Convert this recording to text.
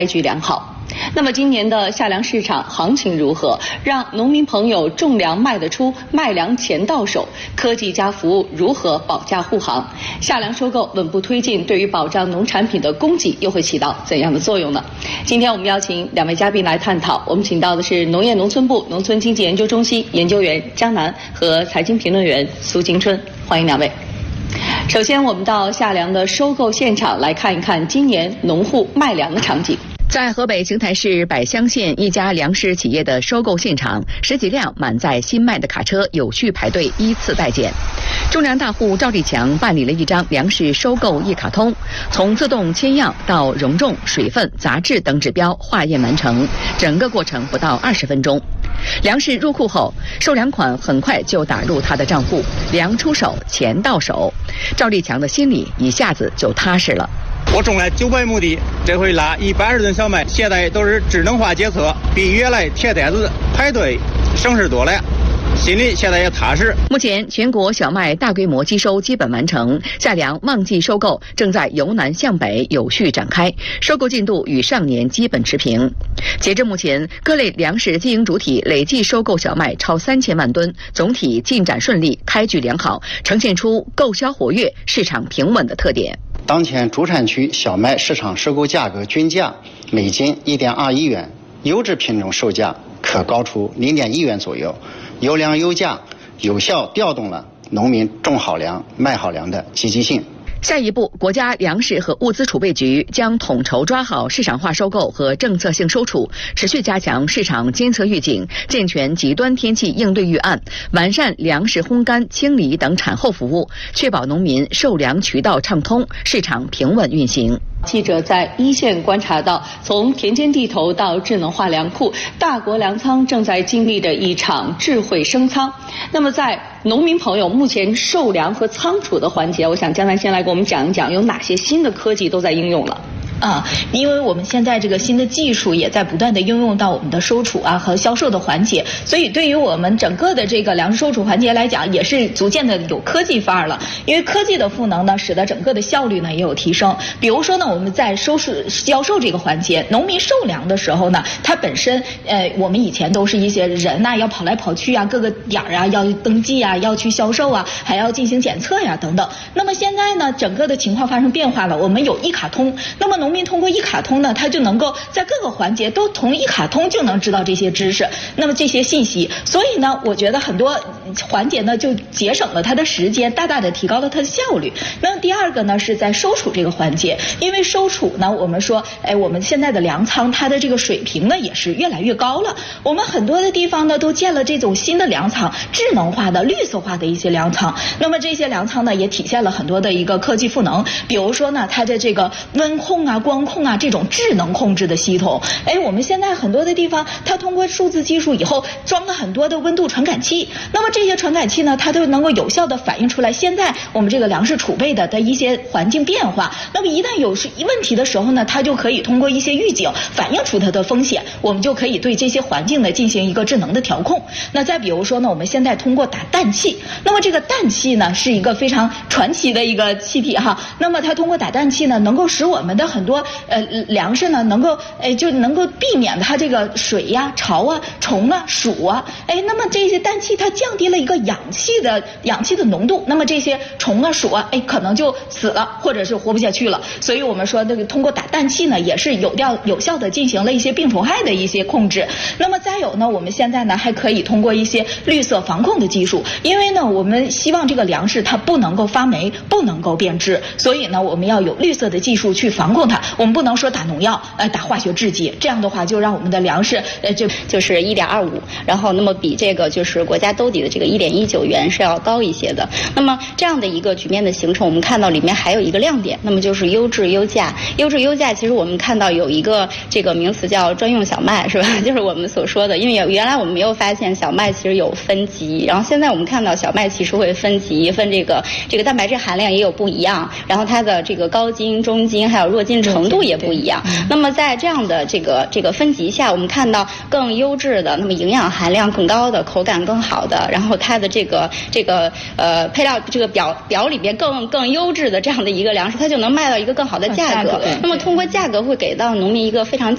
开局良好。那么今年的夏粮市场行情如何？让农民朋友种粮卖得出，卖粮钱到手，科技加服务如何保驾护航？夏粮收购稳步推进，对于保障农产品的供给又会起到怎样的作用呢？今天我们邀请2位嘉宾来探讨，我们请到的是农业农村部农村经济研究中心研究员江南和财经评论员苏金春，欢迎2位。首先，我们到夏粮的收购现场来看一看今年农户卖粮的场景。 在河北邢台市百乡县一家粮食企业的收购现场，10几辆满载新麦的卡车有序排队依次待检。种粮大户赵立强办理了一张粮食收购一卡通，从自动签样到容重、水分、杂质等指标化验完成，整个过程不到20分钟。粮食入库后，收粮款很快就打入他的账户，粮出手，钱到手，赵立强的心里一下子就踏实了。 我种了900亩地，这回拿120吨小麦，现在都是智能化检测，比原来贴袋子排队省事多了，心里现在也踏实。 目前全国小麦大规模机收基本完成，夏粮旺季收购正在由南向北有序展开，收购进度与上年基本持平。截至目前，各类粮食经营主体累计收购小麦超3000万吨，总体进展顺利，开局良好，呈现出购销活跃、市场平稳的特点。 当前主产区小麦市场收购价格均价每斤1.21元，优质品种售价可高出0.1元左右，优粮优价，有效调动了农民种好粮、卖好粮的积极性。 下一步，国家粮食和物资储备局将统筹抓好市场化收购和政策性收储，持续加强市场监测预警，健全极端天气应对预案，完善粮食烘干、清理等产后服务，确保农民售粮渠道畅通，市场平稳运行。 记者在一线观察到，从田间地头到智能化粮库，大国粮仓正在经历着一场智慧升仓。那么在农民朋友目前售粮和仓储的环节，我想江南先来给我们讲一讲有哪些新的科技都在应用了。 因为我们现在这个新的技术也在不断的应用到我们的收储和销售的环节，所以对于我们整个的这个粮食收储环节来讲，也是逐渐的有科技范儿了。因为科技的赋能呢，使得整个的效率呢也有提升。比如说呢，我们在销售这个环节，农民售粮的时候呢，它本身我们以前都是一些人要跑来跑去各个点要登记要去销售还要进行检测等等。那么现在呢，整个的情况发生变化了，我们有一卡通，那么农民通过一卡通呢，他就能够在各个环节都从一卡通就能知道这些知识，那么这些信息，所以呢，我觉得很多环节呢就节省了他的时间，大大的提高了他的效率。那么第二个呢，是在收储这个环节，因为收储呢，我们说，我们现在的粮仓它的这个水平呢也是越来越高了，我们很多的地方呢都建了这种新的粮仓，智能化的、绿色化的一些粮仓。那么这些粮仓呢，也体现了很多的一个科技赋能，比如说呢，它的这个温控光控这种智能控制的系统，我们现在很多的地方，它通过数字技术以后装了很多的温度传感器，那么这些传感器呢，它都能够有效的反映出来现在我们这个粮食储备的一些环境变化。那么一旦有问题的时候呢，它就可以通过一些预警反映出它的风险，我们就可以对这些环境呢进行一个智能的调控。那再比如说呢，我们现在通过打氮气，那么这个氮气呢是一个非常传奇的一个气体那么它通过打氮气呢，能够使我们的很多粮食呢能够避免它这个水潮虫鼠那么这些氮气它降低了一个氧气的浓度，那么这些虫鼠可能就死了，或者是活不下去了。所以我们说通过打氮气呢，也是有效的进行了一些病虫害的一些控制。那么再有呢，我们现在呢还可以通过一些绿色防控的技术，因为呢我们希望这个粮食它不能够发霉，不能够变质，所以呢我们要有绿色的技术去防控它。我们不能说打农药打化学制剂，这样的话就让我们的粮食就是1.25，然后那么比这个就是国家兜底的这个1.19元是要高一些的。那么这样的一个局面的形成，我们看到里面还有一个亮点，那么就是优质优价。优质优价其实我们看到有一个这个名词叫专用小麦，是吧？就是我们所说的，因为原来我们没有发现小麦其实有分级，然后现在我们看到小麦其实会分级，分这个蛋白质含量也有不一样，然后它的这个高筋、中筋还有弱筋程度也不一样。那么在这样的这个分级下，我们看到更优质的，那么营养含量更高的，口感更好的，然后它的这个配料这个表里边更优质的这样的一个粮食，它就能卖到一个更好的价格。那么通过价格会给到农民一个非常